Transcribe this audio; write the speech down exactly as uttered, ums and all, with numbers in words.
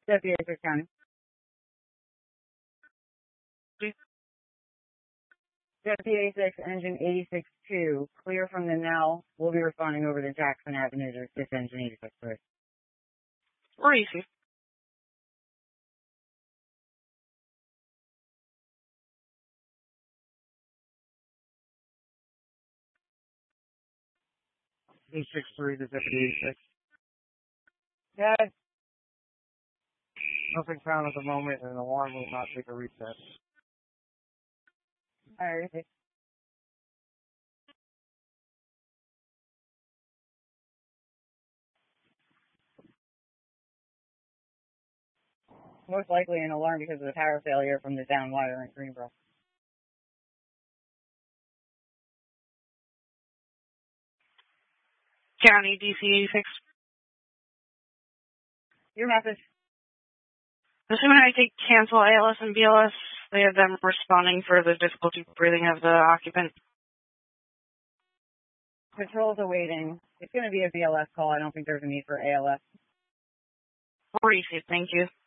Deputy eighty-six County. Please. Deputy eighty-six, engine eighty-six two, clear from the Nell. We'll be responding over to Jackson Avenue to assist engine eighty-six three. Or easy. eighty-six three to Deputy eighty-six. Yeah. Nothing found at the moment, and the alarm will not take a reset. Alright. Most likely an alarm because of the power failure from the down wire in Greenboro. County, D C eighty-six. Your message. Assuming I take cancel A L S and B L S, they have them responding for the difficulty breathing of the occupant. Patrol's awaiting. It's going to be a B L S call. I don't think there's a need for A L S. Or easy, thank you.